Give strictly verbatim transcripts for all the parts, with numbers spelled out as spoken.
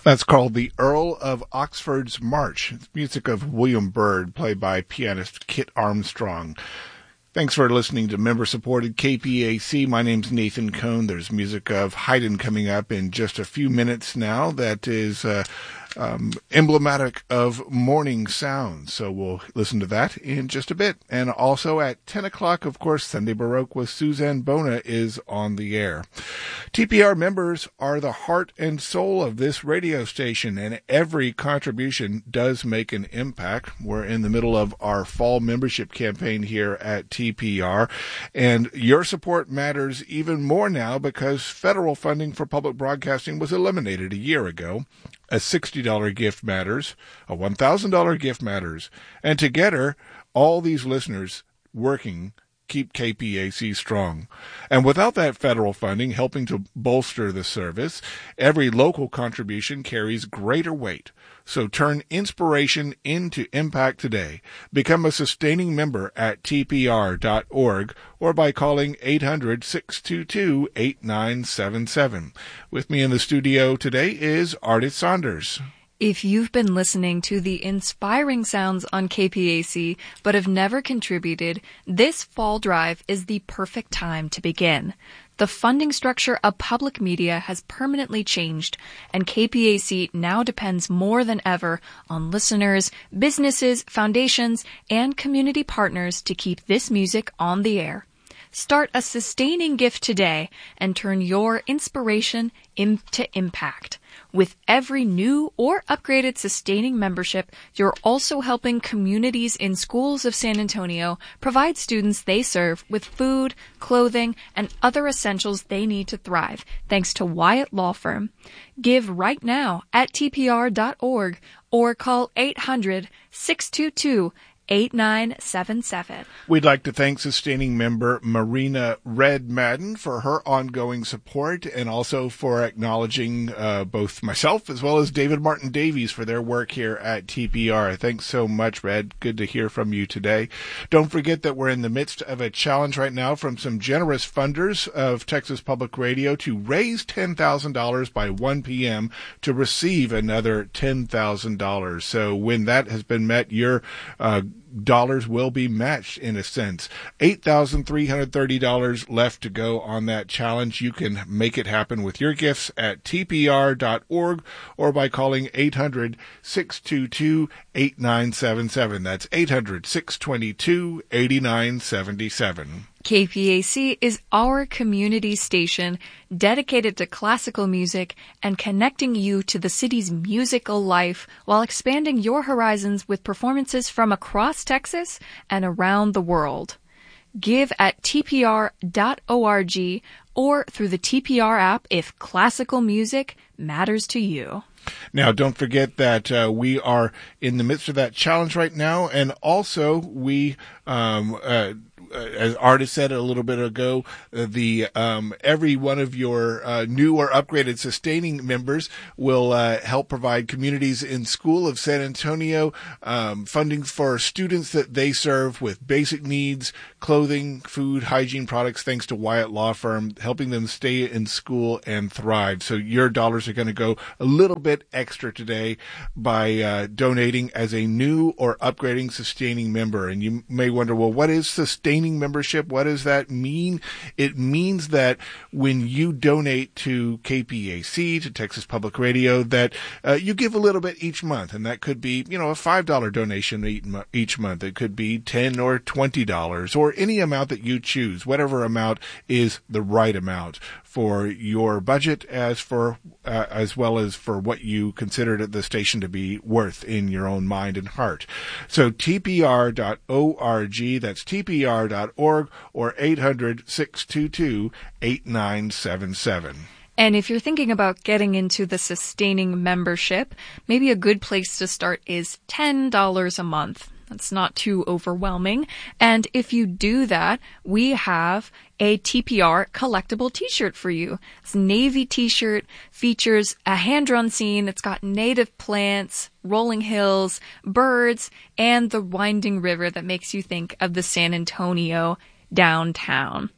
That's called the Earl of Oxford's March. It's music of William Byrd, played by pianist Kit Armstrong. Thanks for listening to member-supported K P A C. My name's Nathan Cohn. There's music of Haydn coming up in just a few minutes now. That is uh, um, emblematic of morning sounds. So we'll listen to that in just a bit. And also at ten o'clock, of course, Sunday Baroque with Suzanne Bona is on the air. T P R members are the heart and soul of this radio station, and every contribution does make an impact. We're in the middle of our fall membership campaign here at T P R, and your support matters even more now because federal funding for public broadcasting was eliminated a year ago. A sixty dollars gift matters, a one thousand dollars gift matters, and together, all these listeners working keep K P A C strong. And without that federal funding helping to bolster the service, every local contribution carries greater weight. So turn inspiration into impact today. Become a sustaining member at T P R dot org or by calling eight hundred, six two two, eight nine seven seven. With me in the studio today is Ardith Saunders. If you've been listening to the inspiring sounds on K P A C but have never contributed, this fall drive is the perfect time to begin. The funding structure of public media has permanently changed, and K P A C now depends more than ever on listeners, businesses, foundations, and community partners to keep this music on the air. Start a sustaining gift today and turn your inspiration into impact. With every new or upgraded sustaining membership, you're also helping communities in schools of San Antonio provide students they serve with food, clothing, and other essentials they need to thrive, thanks to Wyatt Law Firm. Give right now at T P R dot org or call eight hundred, six two two, eight nine seven seven. We'd like to thank sustaining member Marina Red Madden for her ongoing support and also for acknowledging uh, both myself as well as David Martin Davies for their work here at T P R. Thanks so much, Red. Good to hear from you today. Don't forget that we're in the midst of a challenge right now from some generous funders of Texas Public Radio to raise ten thousand dollars by one p.m. to receive another ten thousand dollars. So when that has been met, your uh, dollars will be matched in a sense. eight thousand three hundred thirty dollars left to go on that challenge. You can make it happen with your gifts at T P R dot org or by calling eight hundred, six two two, eight nine seven seven. That's eight hundred, six two two, eight nine seven seven. K P A C is our community station dedicated to classical music and connecting you to the city's musical life while expanding your horizons with performances from across Texas and around the world. Give at T P R dot org or through the T P R app if classical music matters to you. Now, don't forget that uh, we are in the midst of that challenge right now, and also we um, uh, as Ardith said a little bit ago, the um, every one of your uh, new or upgraded sustaining members will uh, help provide communities in School of San Antonio um, funding for students that they serve with basic needs, clothing, food, hygiene products, thanks to Wyatt Law Firm, helping them stay in school and thrive. So your dollars are going to go a little bit extra today by uh, donating as a new or upgrading sustaining member. And you may wonder, well, what is sustaining membership? What does that mean? It means that when you donate to K P A C, to Texas Public Radio, that uh, you give a little bit each month, and that could be, you know, a five dollars donation each month. It could be ten dollars or twenty dollars or any amount that you choose, whatever amount is the right amount for your budget as for uh, as well as for what you consider the station to be worth in your own mind and heart. So T P R dot org, that's T P R dot org or eight hundred, six two two, eight nine seven seven. And if you're thinking about getting into the sustaining membership, maybe a good place to start is ten dollars a month. That's not too overwhelming. And if you do that, we have a T P R collectible t-shirt for you. It's a navy t-shirt, features a hand-drawn scene. It's got native plants, rolling hills, birds, and the winding river that makes you think of the San Antonio downtown.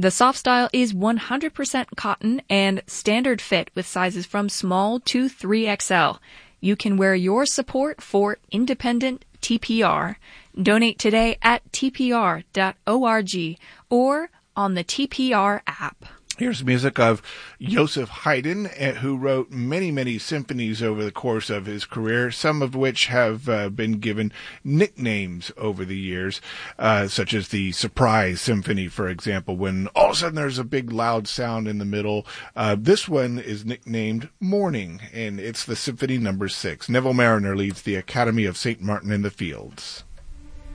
The soft style is one hundred percent cotton and standard fit with sizes from small to three X L. You can wear your support for independent T P R. Donate today at T P R dot org or on the T P R app. Here's music of Joseph Haydn, who wrote many, many symphonies over the course of his career, some of which have uh, been given nicknames over the years, uh, such as the Surprise Symphony, for example, when all of a sudden there's a big loud sound in the middle. Uh, this one is nicknamed Morning, and it's the Symphony Number Six. Neville Marriner leads the Academy of Saint Martin in the Fields.